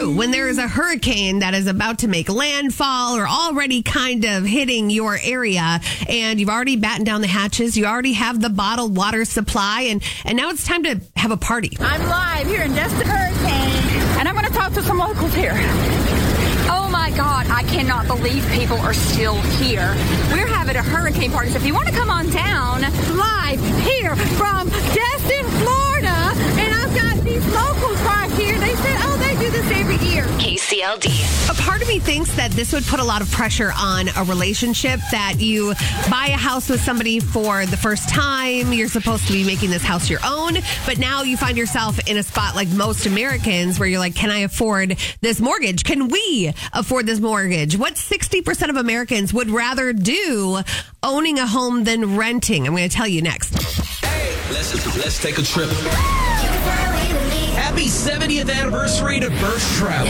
do when there is a hurricane that is about to make landfall or already kind of hitting your area, and you've already battened down the hatches, you already have the bottled water supply, and now it's time to have a party. I'm live here in Destin Hurricane, and I'm going to talk to some locals here. Oh my God, I cannot believe people are still here. We're having a hurricane party, so if you want to come on down. Live here from Destin, Florida, and I've got these locals right here. They said, they do this every year. KCLD. A part of me thinks that this would put a lot of pressure on a relationship, that you buy a house with somebody for the first time. You're supposed to be making this house your own, but now you find yourself in a spot like most Americans where you're like, can I afford this mortgage? Can we afford this mortgage? What 60% of Americans would rather do owning a home than renting? I'm going to tell you next. Hey, let's take a trip. Happy 70th anniversary to Birch Travel.